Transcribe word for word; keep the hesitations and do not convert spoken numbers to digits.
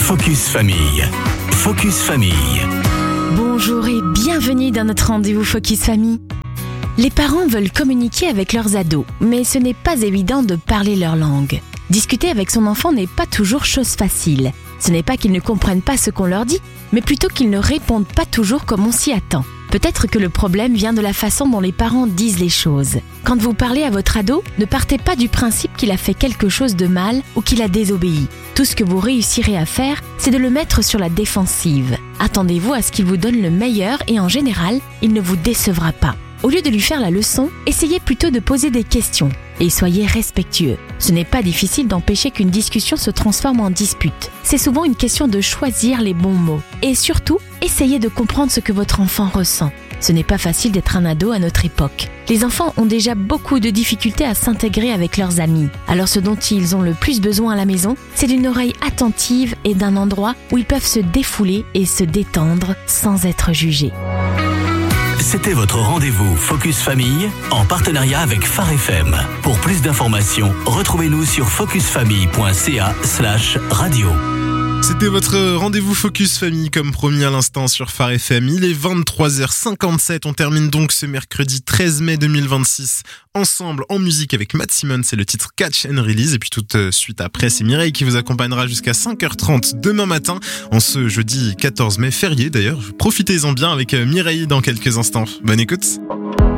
Focus Famille. Focus Famille. Bonjour et bienvenue dans notre rendez-vous Focus Famille. Les parents veulent communiquer avec leurs ados, mais ce n'est pas évident de parler leur langue. Discuter avec son enfant n'est pas toujours chose facile. Ce n'est pas qu'ils ne comprennent pas ce qu'on leur dit, mais plutôt qu'ils ne répondent pas toujours comme on s'y attend. Peut-être que le problème vient de la façon dont les parents disent les choses. Quand vous parlez à votre ado, ne partez pas du principe qu'il a fait quelque chose de mal ou qu'il a désobéi. Tout ce que vous réussirez à faire, c'est de le mettre sur la défensive. Attendez-vous à ce qu'il vous donne le meilleur et en général, il ne vous décevra pas. Au lieu de lui faire la leçon, essayez plutôt de poser des questions et soyez respectueux. Ce n'est pas difficile d'empêcher qu'une discussion se transforme en dispute. C'est souvent une question de choisir les bons mots. Et surtout, essayez de comprendre ce que votre enfant ressent. Ce n'est pas facile d'être un ado à notre époque. Les enfants ont déjà beaucoup de difficultés à s'intégrer avec leurs amis. Alors ce dont ils ont le plus besoin à la maison, c'est d'une oreille attentive et d'un endroit où ils peuvent se défouler et se détendre sans être jugés. C'était votre rendez-vous Focus Famille en partenariat avec Phare F M. Pour plus d'informations, retrouvez-nous sur focusfamille.ca slash radio. C'était votre rendez-vous Focus Famille comme promis à l'instant sur Phare F M. Il est vingt-trois heures cinquante-sept. On termine donc ce mercredi treize mai deux mille vingt-six ensemble en musique avec Matt Simon. C'est le titre Catch and Release. Et puis tout de suite après, c'est Mireille qui vous accompagnera jusqu'à cinq heures trente demain matin en ce jeudi quatorze mai, férié d'ailleurs. Profitez-en bien avec Mireille dans quelques instants. Bonne écoute.